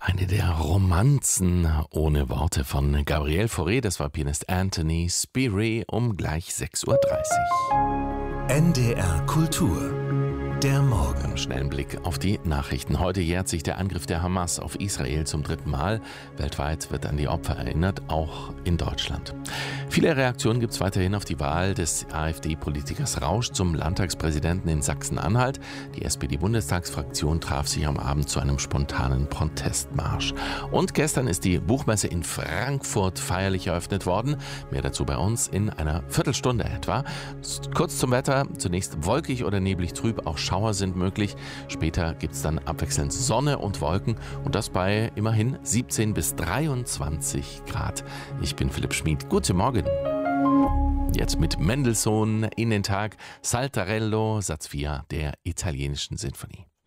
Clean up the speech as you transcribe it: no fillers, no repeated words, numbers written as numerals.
Eine der Romanzen ohne Worte von Gabriel Fauré, das war Pianist Anthony Spire um gleich 6:30 Uhr. NDR Kultur. Der Morgen. Schnellen Blick auf die Nachrichten. Heute jährt sich der Angriff der Hamas auf Israel zum 3. Mal. Weltweit wird an die Opfer erinnert, auch in Deutschland. Viele Reaktionen gibt es weiterhin auf die Wahl des AfD-Politikers Rausch zum Landtagspräsidenten in Sachsen-Anhalt. Die SPD-Bundestagsfraktion traf sich am Abend zu einem spontanen Protestmarsch. Und gestern ist die Buchmesse in Frankfurt feierlich eröffnet worden. Mehr dazu bei uns in einer Viertelstunde etwa. Kurz zum Wetter. Zunächst wolkig oder neblig trüb, auch Schauer sind möglich. Später gibt es dann abwechselnd Sonne und Wolken und das bei immerhin 17 bis 23 Grad. Ich bin Philipp Schmid. Guten Morgen. Jetzt mit Mendelssohn in den Tag. Saltarello, Satz 4 der italienischen Sinfonie.